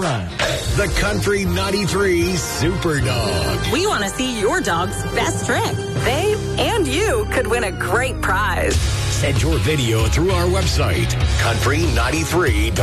line. The Country 93 Super Dog. We want to see your dog's best trick. They and you could win a great prize. Send your video through our website, country93.com.